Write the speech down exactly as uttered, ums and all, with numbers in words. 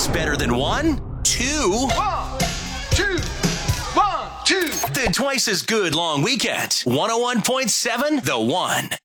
What's better than one? Two? One, two, one, two. The twice as good long weekend. one oh one point seven The One.